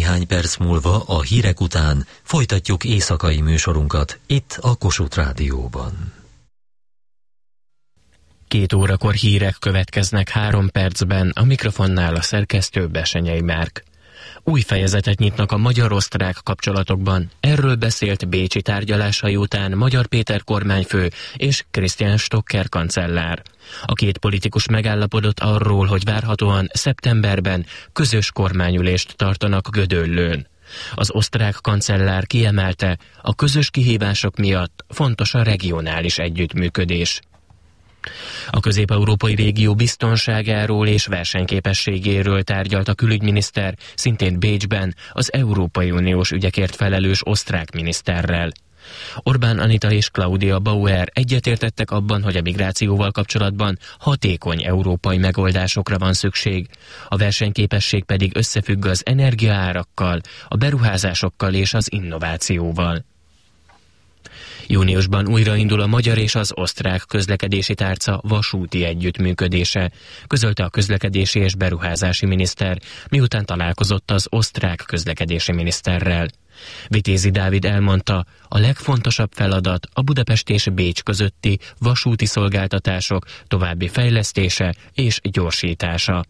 Néhány perc múlva a hírek után folytatjuk éjszakai műsorunkat itt a Kossuth Rádióban. 2 órakor hírek következnek 3 percben, a mikrofonnál a szerkesztő Besenyei Márk. Új fejezetet nyitnak a magyar-osztrák kapcsolatokban. Erről beszélt bécsi tárgyalásai után Magyar Péter kormányfő és Christian Stocker kancellár. A két politikus megállapodott arról, hogy várhatóan szeptemberben közös kormányülést tartanak Gödöllőn. Az osztrák kancellár kiemelte, a közös kihívások miatt fontos a regionális együttműködés. A közép-európai régió biztonságáról és versenyképességéről tárgyalt a külügyminiszter, szintén Bécsben, az Európai Uniós ügyekért felelős osztrák miniszterrel. Orbán Anita és Claudia Bauer egyetértettek abban, hogy a migrációval kapcsolatban hatékony európai megoldásokra van szükség, a versenyképesség pedig összefügg az energiaárakkal, a beruházásokkal és az innovációval. Júniusban újraindul a magyar és az osztrák közlekedési tárca vasúti együttműködése, közölte a közlekedési és beruházási miniszter, miután találkozott az osztrák közlekedési miniszterrel. Vitézi Dávid elmondta, a legfontosabb feladat a Budapest és Bécs közötti vasúti szolgáltatások további fejlesztése és gyorsítása.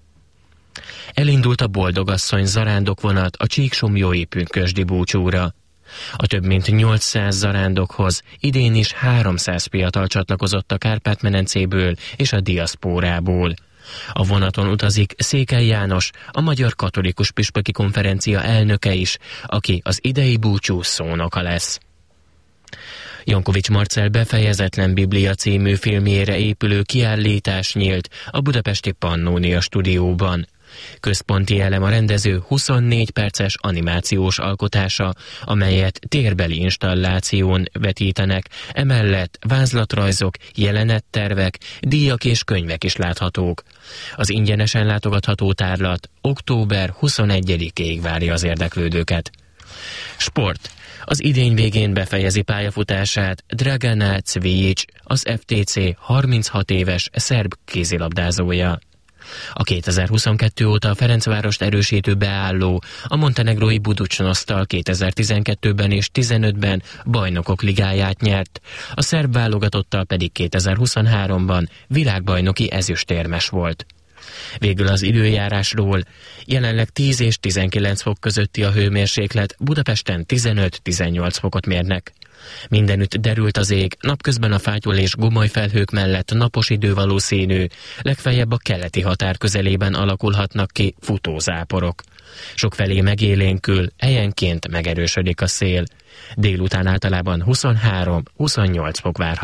Elindult a Boldogasszony zarándokvonat a Csíksomlyói pünkösdi búcsúra. A több mint 800 zarándokhoz idén is 300 fiatal csatlakozott a Kárpát-medencéből és a diaszpórából. A vonaton utazik Székely János, a Magyar Katolikus Püspöki Konferencia elnöke is, aki az idei búcsú szónoka lesz. Jankovics Marcell Befejezetlen Biblia című filmjére épülő kiállítás nyílt a budapesti Pannónia stúdióban. Központi elem a rendező 24 perces animációs alkotása, amelyet térbeli installáción vetítenek, emellett vázlatrajzok, jelenettervek, díjak és könyvek is láthatók. Az ingyenesen látogatható tárlat október 21-ig várja az érdeklődőket. Sport. Az idény végén befejezi pályafutását Dragana Cvijic, az FTC 36 éves szerb kézilabdázója. A 2022 óta a Ferencvárost erősítő beálló a montenegrói Budućnosztal 2012-ben és 2015-ben bajnokok ligáját nyert, a szerb válogatottal pedig 2023-ban világbajnoki ezüstérmes volt. Végül az időjárásról. Jelenleg 10 és 19 fok közötti a hőmérséklet, Budapesten 15-18 fokot mérnek. Mindenütt derült az ég, napközben a fátyol és gomoly felhők mellett napos idő valószínű, legfeljebb a keleti határ közelében alakulhatnak ki futózáporok. Sokfelé megélénkül, helyenként megerősödik a szél. Délután általában 23-28 fok várható.